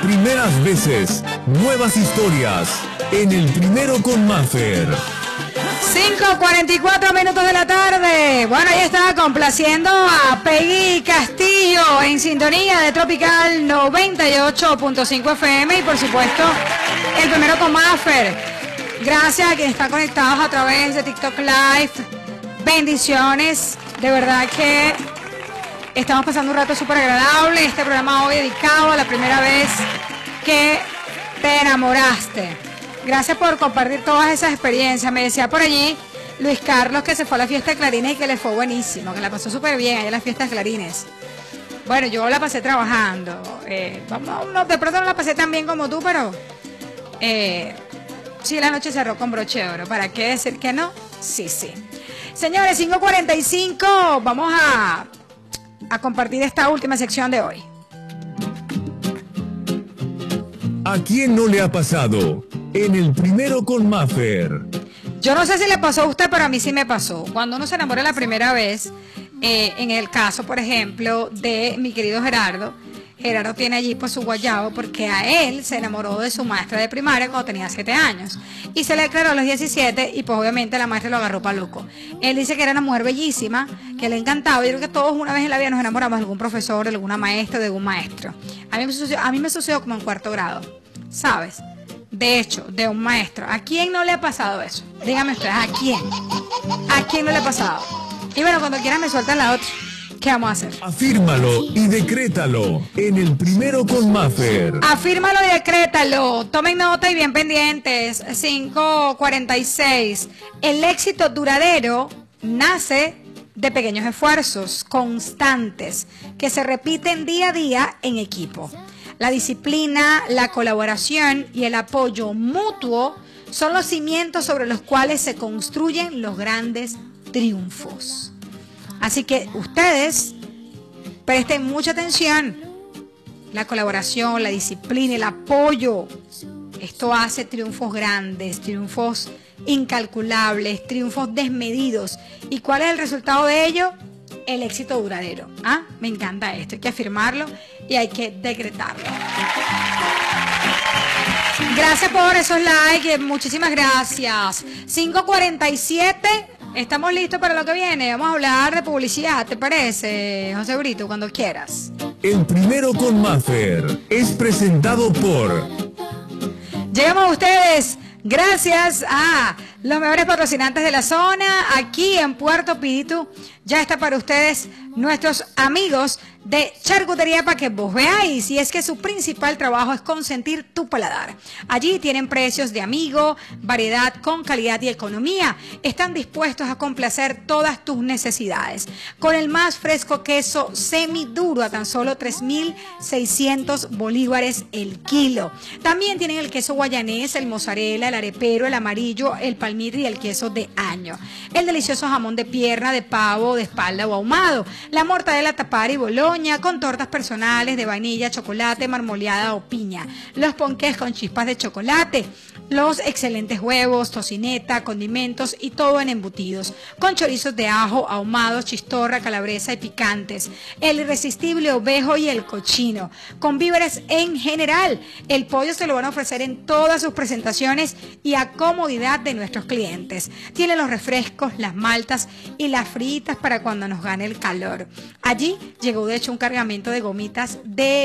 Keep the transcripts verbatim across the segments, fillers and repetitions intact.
Primeras veces, nuevas historias. En el primero con Maffer. cinco cuarenta y cuatro minutos de la tarde. Bueno, ahí está complaciendo a Peggy Castillo en sintonía de Tropical noventa y ocho punto cinco F M y por supuesto el primero con Maffer. Gracias a quienes están conectados a través de TikTok Live. Bendiciones. De verdad que estamos pasando un rato súper agradable. Este programa hoy dedicado a la primera vez que te enamoraste. Gracias por compartir todas esas experiencias. Me decía por allí Luis Carlos que se fue a la fiesta de Clarines y que le fue buenísimo, que la pasó súper bien allá en la fiesta de Clarines. Bueno, yo la pasé trabajando. Eh, vamos, no, de pronto no la pasé tan bien como tú, pero eh, sí, la noche cerró con broche de oro. ¿Para qué decir que no? Sí, sí. Señores, cinco cuarenta y cinco, vamos a, a compartir esta última sección de hoy. ¿A quién no le ha pasado? En el primero con Maffer. Yo no sé si le pasó a usted, pero a mí sí me pasó. Cuando uno se enamora la primera vez, eh, en el caso, por ejemplo, de mi querido Gerardo, Gerardo tiene allí pues su guayabo porque a él se enamoró de su maestra de primaria cuando tenía siete años. Y se le declaró a los diecisiete y pues obviamente la maestra lo agarró para loco. Él dice que era una mujer bellísima, que le encantaba. Yo creo que todos una vez en la vida nos enamoramos de algún profesor, de alguna maestra, de algún maestro. A mí me sucedió, a mí me sucedió como en cuarto grado, ¿sabes? De hecho, de un maestro. ¿A quién no le ha pasado eso? Dígame ustedes, ¿a quién? ¿A quién no le ha pasado? Y bueno, cuando quieran me sueltan la otra. ¿Qué vamos a hacer? Afírmalo y decrétalo en el primero con Maffer. Afírmalo y decrétalo. Tomen nota y bien pendientes. cinco cuarenta y seis. El éxito duradero nace de pequeños esfuerzos constantes que se repiten día a día en equipo. La disciplina, la colaboración y el apoyo mutuo son los cimientos sobre los cuales se construyen los grandes triunfos. Así que ustedes presten mucha atención. La colaboración, la disciplina, el apoyo. Esto hace triunfos grandes, triunfos incalculables, triunfos desmedidos. ¿Y cuál es el resultado de ello? El éxito duradero. ¿Ah? Me encanta esto. Hay que afirmarlo y hay que decretarlo. Gracias por esos likes. Muchísimas gracias. cinco cuarenta y siete. Estamos listos para lo que viene. Vamos a hablar de publicidad. ¿Te parece, José Brito? Cuando quieras. El primero con Maffer es presentado por... Llegamos a ustedes gracias a los mejores patrocinantes de la zona. Aquí en Puerto Píritu ya está para ustedes nuestros amigos de Charcutería para que vos veáis. Y es que su principal trabajo es consentir tu paladar. Allí tienen precios de amigo, variedad con calidad y economía. Están dispuestos a complacer todas tus necesidades. Con el más fresco queso semiduro a tan solo tres mil seiscientos bolívares el kilo. También tienen el queso guayanés, el mozzarella, el arepero, el amarillo, el palmito y el queso de año. El delicioso jamón de pierna, de pavo, de espalda o ahumado. La mortadela tapara y boloña con tortas personales de vainilla, chocolate, marmoleada o piña. Los ponqués con chispas de chocolate. Los excelentes huevos, tocineta, condimentos y todo en embutidos. Con chorizos de ajo, ahumados, chistorra, calabresa y picantes. El irresistible ovejo y el cochino. Con víveres en general. El pollo se lo van a ofrecer en todas sus presentaciones y a comodidad de nuestros clientes. Tiene los refrescos, las maltas y las fritas para cuando nos gane el calor. Allí llegó de hecho un cargamento de gomitas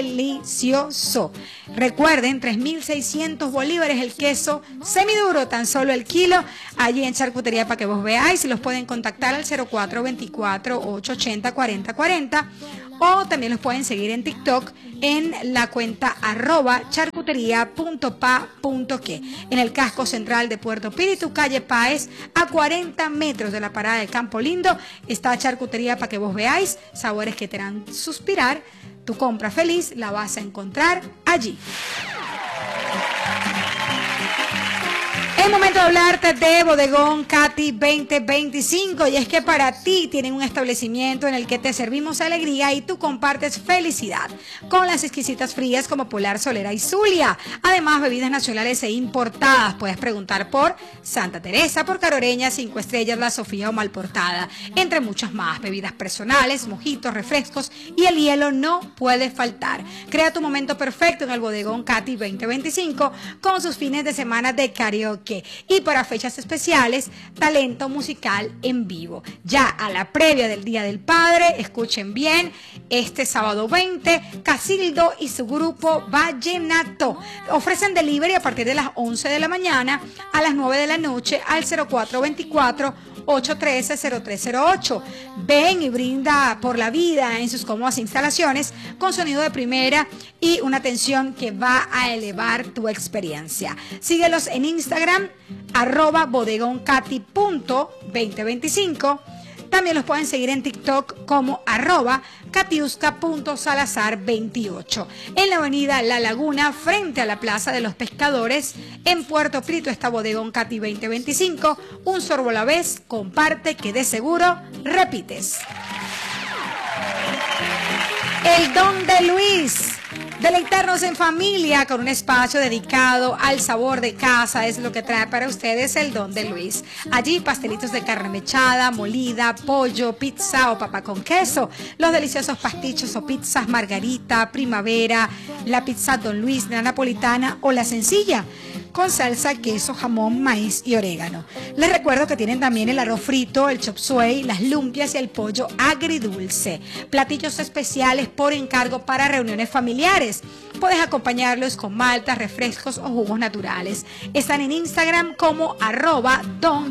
delicioso. Recuerden, tres mil seiscientos bolívares el queso semiduro, tan solo el kilo, allí en Charcutería para que vos veáis. Los pueden contactar al cero cuatro veinticuatro, ochocientos ochenta, cuarenta cuarenta o también los pueden seguir en TikTok en la cuenta arroba charcutería punto pa punto que. En el casco central de Puerto Píritu, calle Páez, a cuarenta metros de la parada de Campo Lindo, está Charcutería para que vos veáis. Sabores que te harán suspirar. Tu compra feliz la vas a encontrar allí. Es momento de hablarte de Bodegón Katy veinte veinticinco y es que para ti tienen un establecimiento en el que te servimos alegría y tú compartes felicidad con las exquisitas frías como Polar, Solera y Zulia. Además, bebidas nacionales e importadas. Puedes preguntar por Santa Teresa, por Caroreña, Cinco Estrellas, La Sofía o Malportada, entre muchas más. Bebidas personales, mojitos, refrescos y el hielo no puede faltar. Crea tu momento perfecto en el Bodegón Katy veinte veinticinco con sus fines de semana de karaoke. Y para fechas especiales, talento musical en vivo. Ya a la previa del Día del Padre, escuchen bien, este sábado veinte, Casildo y su grupo Vallenato ofrecen delivery a partir de las once de la mañana a las nueve de la noche al cero cuatro veinticuatro, ocho trece, cero tres cero ocho. Ven y brinda por la vida en sus cómodas instalaciones con sonido de primera y una atención que va a elevar tu experiencia. Síguelos en Instagram, arroba bodegoncati punto veinte veinticinco. También los pueden seguir en TikTok como arroba katiuska punto salazar veintiocho. En la avenida La Laguna, frente a la Plaza de los Pescadores, en Puerto Prieto está Bodegón Katy veinte veinticinco. Un sorbo a la vez, comparte que de seguro repites. El Don de Luis. Deleitarnos en familia con un espacio dedicado al sabor de casa es lo que trae para ustedes el Don de Luis. Allí pastelitos de carne mechada, molida, pollo, pizza o papa con queso, los deliciosos pastichos o pizzas margarita, primavera, la pizza Don Luis, la napolitana o la sencilla, con salsa, queso, jamón, maíz y orégano. Les recuerdo que tienen también el arroz frito, el chop suey, las lumpias y el pollo agridulce. Platillos especiales por encargo para reuniones familiares. Puedes acompañarlos con maltas, refrescos o jugos naturales. Están en Instagram como arroba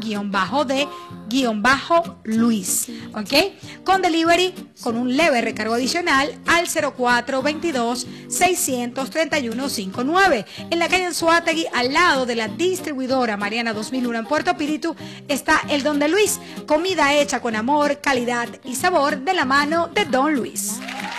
don-de-luis. ¿Ok? Con delivery con un leve recargo adicional al cero cuatro veintidós, seiscientos treinta y uno cincuenta y nueve. En la calle Anzoátegui, al lado de la distribuidora Mariana dos mil uno en Puerto Píritu, está el Don de Luis. Comida hecha con amor, calidad y sabor de la mano de Don Luis.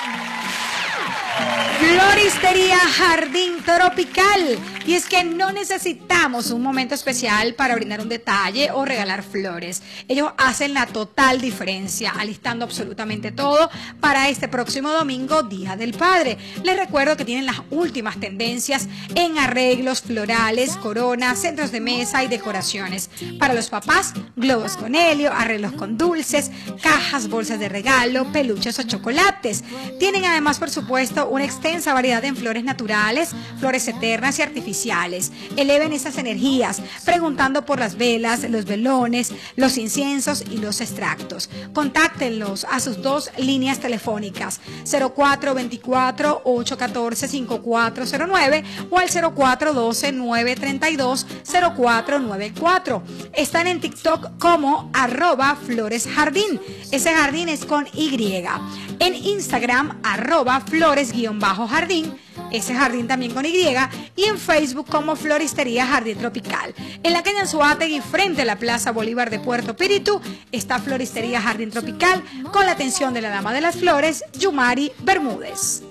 Floristería Jardín Tropical. Y es que no necesitamos un momento especial para brindar un detalle o regalar flores. Ellos hacen la total diferencia, alistando absolutamente todo para este próximo domingo, Día del Padre. Les recuerdo que tienen las últimas tendencias en arreglos florales, coronas, centros de mesa y decoraciones. Para los papás, globos con helio, arreglos con dulces, cajas, bolsas de regalo, peluches o chocolates. Tienen además, por supuesto, una extensa variedad en flores naturales, flores eternas y artificiales. Eleven esas energías preguntando por las velas, los velones, los inciensos y los extractos. Contáctenlos a sus dos líneas telefónicas cero cuatro veinticuatro, ocho catorce, cincuenta y cuatro cero nueve o al cero cuatro doce, nueve treinta y dos, cero cuatro noventa y cuatro. Están en TikTok como arroba Flores Jardín. Ese jardín es con Y. En Instagram arroba flores-jardín. Ese jardín también con Y, y en Facebook como Floristería Jardín Tropical. En la calle Anzoátegui, frente a la Plaza Bolívar de Puerto Píritu, está Floristería Jardín Tropical con la atención de la dama de las flores, Yumari Bermúdez.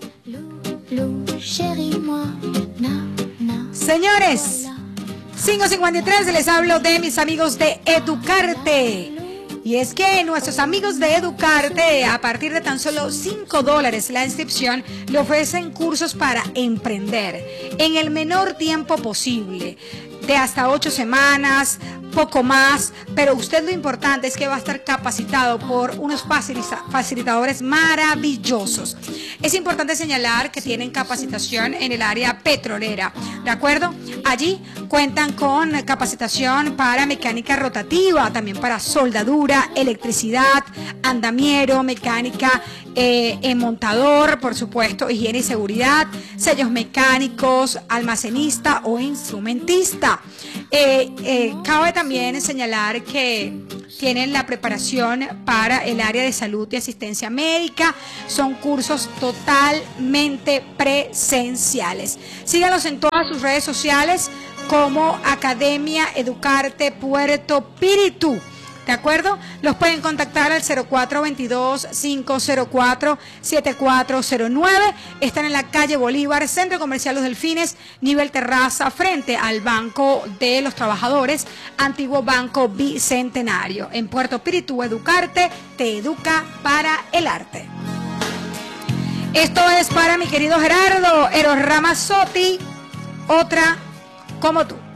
Señores, cinco cincuenta y tres, les hablo de mis amigos de Educarte. Y es que nuestros amigos de Educarte, a partir de tan solo cinco dólares la inscripción, le ofrecen cursos para emprender en el menor tiempo posible, de hasta ocho semanas, poco más, pero usted lo importante es que va a estar capacitado por unos facilitadores maravillosos. Es importante señalar que tienen capacitación en el área petrolera, ¿de acuerdo? Allí cuentan con capacitación para mecánica rotativa, también para soldadura, electricidad, andamiero, mecánica, eh, en montador, por supuesto, higiene y seguridad, sellos mecánicos, almacenista o instrumentista. Eh, eh, cabe también señalar que tienen la preparación para el área de salud y asistencia médica. Son cursos totalmente presenciales. Síganos en todas sus redes sociales como Academia Educarte Puerto Píritu. ¿De acuerdo? Los pueden contactar al cero cuatro veintidós, cinco cero cuatro, siete cuatro cero nueve. Están en la calle Bolívar, Centro Comercial Los Delfines, nivel terraza, frente al Banco de los Trabajadores, antiguo Banco Bicentenario. En Puerto Píritu, Educarte te educa para el arte. Esto es para mi querido Gerardo Eros Ramazzotti, otra como tú.